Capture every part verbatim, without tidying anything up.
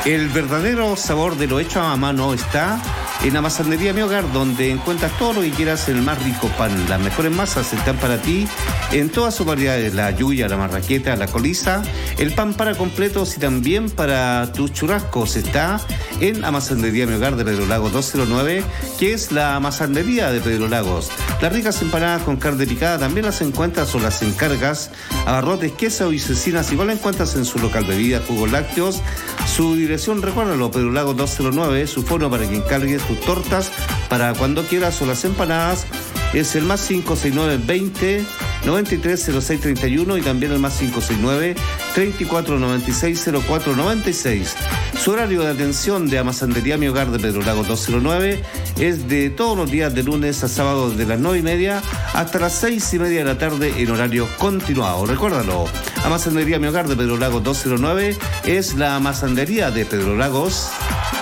El verdadero sabor de lo hecho a mano está en Amasandería Mi Hogar, donde encuentras todo lo que quieras en el más rico pan. Las mejores masas están para ti en todas sus variedades: la yuya, la marraqueta, la coliza, el pan para completos y también para tus churrascos. Está en Amasandería Mi Hogar de Pedro Lagos doscientos nueve, que es la amasandería de Pedro Lagos. Las ricas empanadas con carne picada también las encuentras o las encargas. Abarrotes, queso y cecinas igual encuentras en su local bebidas, jugos lácteos. Su dirección, recuérdalo, Pedro Lagos doscientos nueve. Su fono para que encargues tus tortas para cuando quieras o las empanadas es el más cinco seis nueve veinte noventa y tres cero seis treinta y uno y también el más cinco seis nueve treinta y cuatro noventa y seis cero cuatro noventa y seis. Su horario de atención de Amasandería Mi Hogar de Pedro Lagos doscientos nueve es de todos los días de lunes a sábado de las nueve y media hasta las seis y media de la tarde en horario continuado. Recuérdalo, Amasandería Mi Hogar de Pedro Lagos doscientos nueve es la amasandería de Pedro Lagos.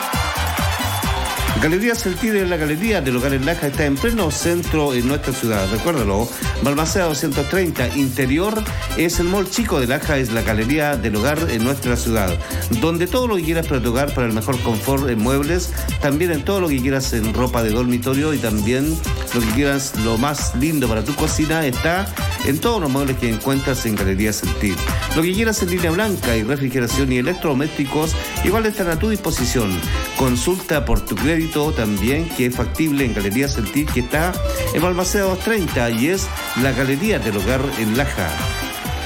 Galerías El Tigre, la galería del hogar en Laja, está en pleno centro en nuestra ciudad. Recuérdalo, Balmaceda doscientos treinta, interior es el mall chico de Laja, es la galería del hogar en nuestra ciudad, donde todo lo que quieras para tu hogar, para el mejor confort en muebles, también en todo lo que quieras en ropa de dormitorio y también lo que quieras, lo más lindo para tu cocina, está en todos los muebles que encuentras en Galerías El Tigre. Lo que quieras en línea blanca y refrigeración y electrodomésticos igual están a tu disposición. Consulta por tu crédito también, que es factible en Galerías El Tigre, que está en Balmaceda doscientos treinta y es la galería del hogar en Laja.